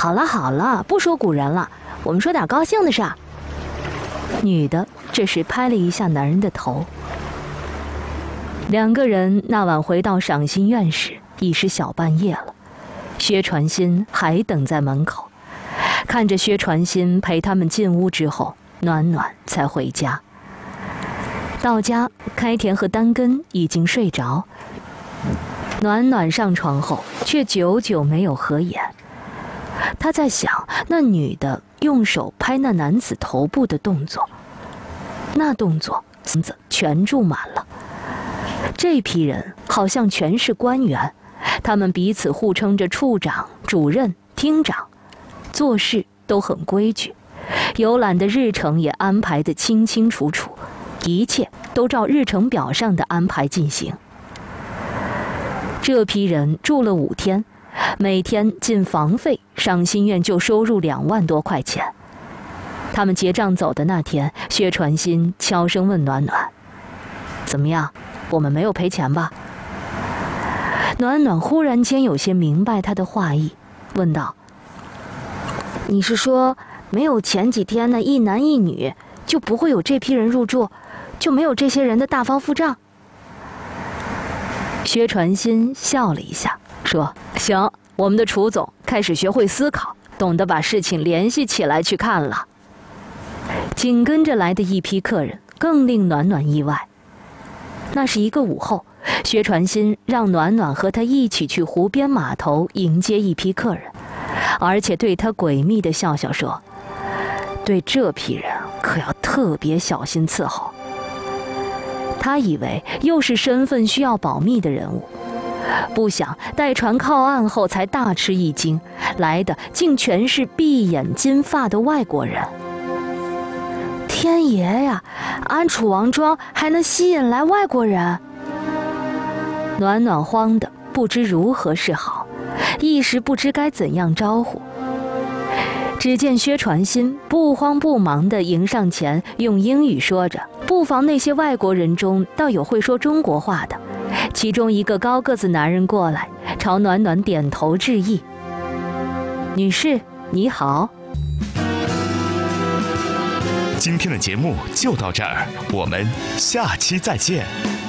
好了好了，不说古人了，我们说点高兴的事儿。女的这时拍了一下男人的头。两个人那晚回到赏心院时，已是小半夜了。薛传新还等在门口，看着薛传新陪他们进屋之后，暖暖才回家。到家，开田和丹根已经睡着，暖暖上床后却久久没有合眼。他在想，那女的用手拍那男子头部的动作，那动作全注满了。这批人好像全是官员，他们彼此互称着处长、主任、厅长，做事都很规矩，游览的日程也安排得清清楚楚，一切都照日程表上的安排进行。这批人住了5天，每天进房费，赏心院就收入2万多块钱。他们结账走的那天，薛传新悄声问暖暖：“怎么样？我们没有赔钱吧？”暖暖忽然间有些明白他的话意，问道：“你是说没有前几天那一男一女，就不会有这批人入住，就没有这些人的大方付账？”薛传新笑了一下，说：“行，我们的楚总开始学会思考，懂得把事情联系起来去看了。”紧跟着来的一批客人更令暖暖意外。那是一个午后，薛传新让暖暖和他一起去湖边码头迎接一批客人，而且对他诡秘地笑笑说：“对这批人可要特别小心伺候。”他以为又是身份需要保密的人物，不想待船靠岸后才大吃一惊，来的竟全是闭眼金发的外国人。天爷呀，俺楚王庄还能吸引来外国人？暖暖慌得不知如何是好，一时不知该怎样招呼。只见薛传新不慌不忙地迎上前，用英语说着，不妨那些外国人中倒有会说中国话的。其中一个高个子男人过来，朝暖暖点头致意：“女士，你好。” 今天的节目就到这儿，我们下期再见。